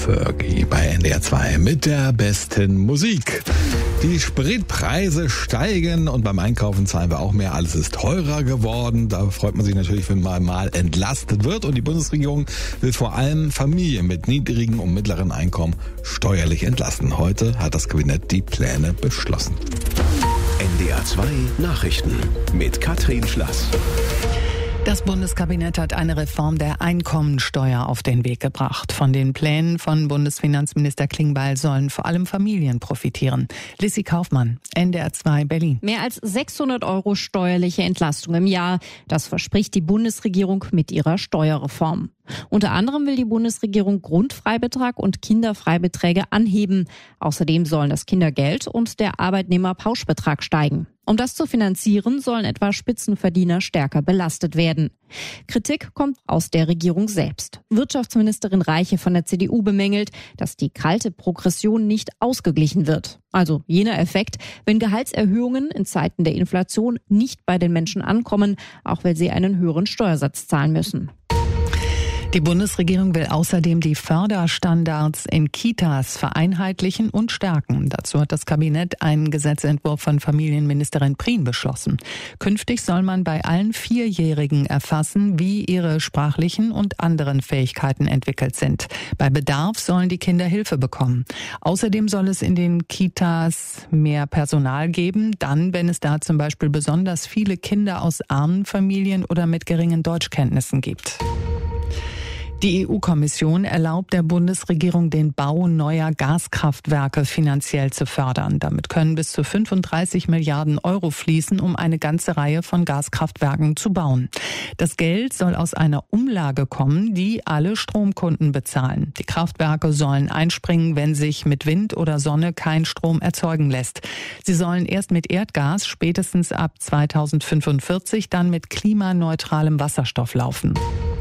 Fergie bei NDR 2 mit der besten Musik. Die Spritpreise steigen und beim Einkaufen zahlen wir auch mehr. Alles ist teurer geworden. Da freut man sich natürlich, wenn man mal entlastet wird. Und die Bundesregierung will vor allem Familien mit niedrigen und mittleren Einkommen steuerlich entlasten. Heute hat das Kabinett die Pläne beschlossen. NDR 2 Nachrichten mit Katrin Schlass. Das Bundeskabinett hat eine Reform der Einkommensteuer auf den Weg gebracht. Von den Plänen von Bundesfinanzminister Klingbeil sollen vor allem Familien profitieren. Lissy Kaufmann, NDR 2 Berlin. Mehr als 600 € steuerliche Entlastung im Jahr. Das verspricht die Bundesregierung mit ihrer Steuerreform. Unter anderem will die Bundesregierung Grundfreibetrag und Kinderfreibeträge anheben. Außerdem sollen das Kindergeld und der Arbeitnehmerpauschbetrag steigen. Um das zu finanzieren, sollen etwa Spitzenverdiener stärker belastet werden. Kritik kommt aus der Regierung selbst. Wirtschaftsministerin Reiche von der CDU bemängelt, dass die kalte Progression nicht ausgeglichen wird. Also jener Effekt, wenn Gehaltserhöhungen in Zeiten der Inflation nicht bei den Menschen ankommen, auch weil sie einen höheren Steuersatz zahlen müssen. Die Bundesregierung will außerdem die Förderstandards in Kitas vereinheitlichen und stärken. Dazu hat das Kabinett einen Gesetzentwurf von Familienministerin Prien beschlossen. Künftig soll man bei allen Vierjährigen erfassen, wie ihre sprachlichen und anderen Fähigkeiten entwickelt sind. Bei Bedarf sollen die Kinder Hilfe bekommen. Außerdem soll es in den Kitas mehr Personal geben, dann, wenn es da zum Beispiel besonders viele Kinder aus armen Familien oder mit geringen Deutschkenntnissen gibt. Die EU-Kommission erlaubt der Bundesregierung den Bau neuer Gaskraftwerke finanziell zu fördern. Damit können bis zu 35 Milliarden € fließen, um eine ganze Reihe von Gaskraftwerken zu bauen. Das Geld soll aus einer Umlage kommen, die alle Stromkunden bezahlen. Die Kraftwerke sollen einspringen, wenn sich mit Wind oder Sonne kein Strom erzeugen lässt. Sie sollen erst mit Erdgas, spätestens ab 2045 dann mit klimaneutralem Wasserstoff laufen.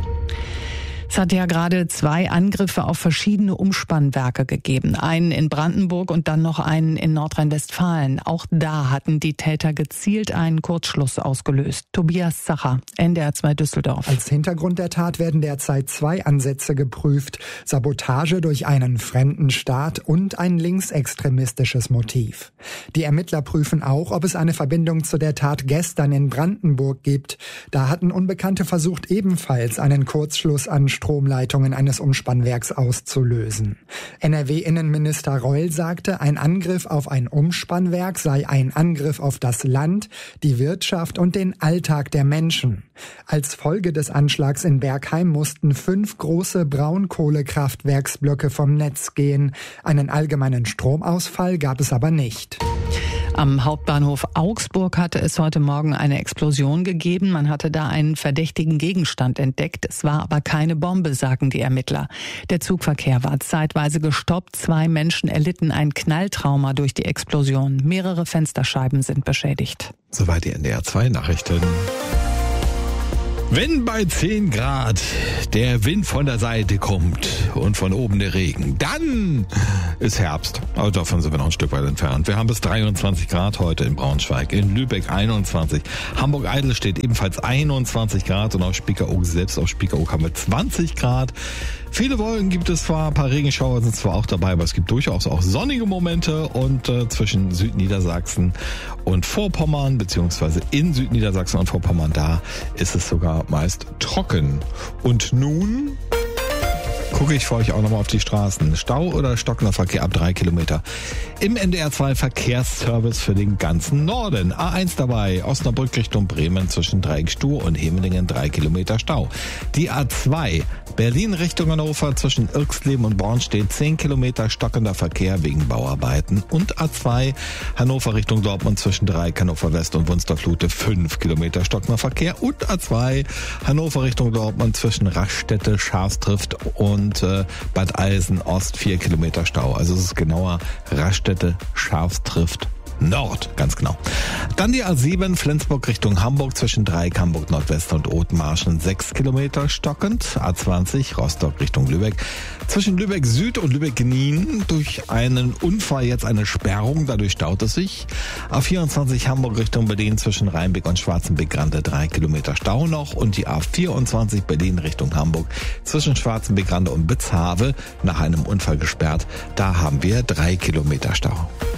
Es hat ja gerade 2 Angriffe auf verschiedene Umspannwerke gegeben. Einen in Brandenburg und dann noch einen in Nordrhein-Westfalen. Auch da hatten die Täter gezielt einen Kurzschluss ausgelöst. Tobias Zacher, NDR 2 Düsseldorf. Als Hintergrund der Tat werden derzeit 2 Ansätze geprüft. Sabotage durch einen fremden Staat und ein linksextremistisches Motiv. Die Ermittler prüfen auch, ob es eine Verbindung zu der Tat gestern in Brandenburg gibt. Da hatten Unbekannte versucht, ebenfalls einen Kurzschluss an Stromleitungen eines Umspannwerks auszulösen. NRW-Innenminister Reul sagte, ein Angriff auf ein Umspannwerk sei ein Angriff auf das Land, die Wirtschaft und den Alltag der Menschen. Als Folge des Anschlags in Bergheim mussten 5 große Braunkohlekraftwerksblöcke vom Netz gehen. Einen allgemeinen Stromausfall gab es aber nicht. Am Hauptbahnhof Augsburg hatte es heute Morgen eine Explosion gegeben. Man hatte da einen verdächtigen Gegenstand entdeckt. Es war aber keine Bombe, sagen die Ermittler. Der Zugverkehr war zeitweise gestoppt. 2 Menschen erlitten ein Knalltrauma durch die Explosion. Mehrere Fensterscheiben sind beschädigt. Soweit die NDR 2 Nachrichten. Wenn bei 10 Grad der Wind von der Seite kommt und von oben der Regen, dann ist Herbst. Aber davon sind wir noch ein Stück weit entfernt. Wir haben bis 23 Grad heute in Braunschweig, in Lübeck 21. Hamburg-Eidelstedt ebenfalls 21 Grad und auf Spiekeroog, selbst auf Spiekeroog haben wir 20 Grad. Viele Wolken gibt es zwar, ein paar Regenschauer sind zwar auch dabei, aber es gibt durchaus auch sonnige Momente und zwischen Südniedersachsen und Vorpommern, beziehungsweise in Südniedersachsen und Vorpommern, da ist es sogar meist trocken. Und nun gucke ich für euch auch nochmal auf die Straßen. Stau oder stockender Verkehr ab 3 Kilometer. Im NDR 2 Verkehrsservice für den ganzen Norden. A1 dabei, Osnabrück Richtung Bremen zwischen Dreieckstuhl und Hemelingen 3 Kilometer Stau. Die A2 Berlin Richtung Hannover zwischen Irxleben und Bornstedt 10 Kilometer stockender Verkehr wegen Bauarbeiten. Und A2 Hannover Richtung Dortmund zwischen Dreieck, Hannover West und Wunstorf-Lute 5 Kilometer stockender Verkehr. Und A2 Hannover Richtung Dortmund zwischen Raststätte, Schafstrift und Bad Eilsen Ost 4 Kilometer Stau. Also es ist genauer Raststätte, Schafstrift Nord, ganz genau. Dann die A7 Flensburg Richtung Hamburg zwischen Dreieck, Hamburg Nordwest und Othmarschen 6 Kilometer stockend. A20 Rostock Richtung Lübeck. Zwischen Lübeck Süd und Lübeck-Nien durch einen Unfall jetzt eine Sperrung, dadurch staut es sich. A24 Hamburg Richtung Berlin zwischen Rheinbeck und Schwarzenbeck-Grande 3 Kilometer Stau noch. Und die A24 Berlin Richtung Hamburg zwischen Schwarzenbeck-Grande und Bützhave nach einem Unfall gesperrt. Da haben wir 3 Kilometer Stau.